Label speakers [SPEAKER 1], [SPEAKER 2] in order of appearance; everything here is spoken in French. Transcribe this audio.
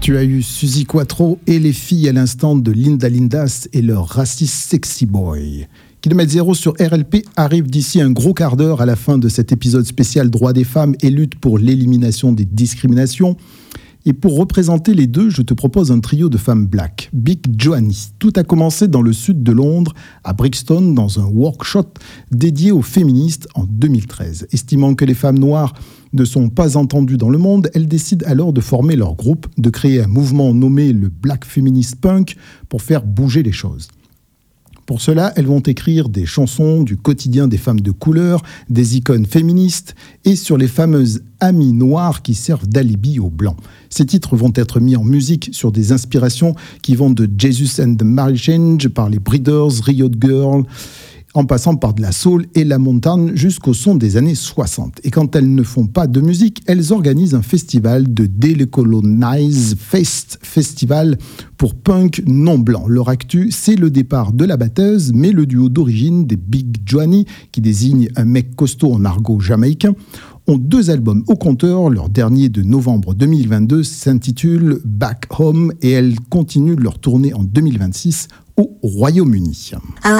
[SPEAKER 1] Tu as eu Suzy Quatro et les filles à l'instant de Linda Lindas et leur raciste Sexy Boy. Kilomètre Zéro sur RLP arrive d'ici un gros quart d'heure à la fin de cet épisode spécial Droits des femmes et lutte pour l'élimination des discriminations. Et pour représenter les deux, je te propose un trio de femmes black, Big Joanie. Tout a commencé dans le sud de Londres, à Brixton, dans un workshop dédié aux féministes en 2013. Estimant que les femmes noires ne sont pas entendues dans le monde, elles décident alors de former leur groupe, de créer un mouvement nommé le Black Feminist Punk pour faire bouger les choses. Pour cela, elles vont écrire des chansons du quotidien des femmes de couleur, des icônes féministes et sur les fameuses amies noires qui servent d'alibi aux blancs. Ces titres vont être mis en musique sur des inspirations qui vont de Jesus and the Mary Chain par les Breeders, Riot Girl, en passant par de la soul et la montagne jusqu'au son des années 60. Et quand elles ne font pas de musique, elles organisent un festival de Decolonize Fest Festival pour punk non blanc. Leur actu, c'est le départ de la batteuse, mais le duo d'origine des Big Joanie, qui désigne un mec costaud en argot jamaïcain, ont 2 albums au compteur. Leur dernier de novembre 2022 s'intitule Back Home et elles continuent leur tournée en 2026 au Royaume-Uni.